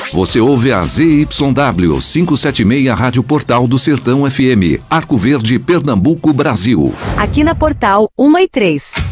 Você ouve a ZYW 576 Rádio Portal do Sertão FM, Arco Verde, Pernambuco, Brasil. Aqui na Portal 1 e 3.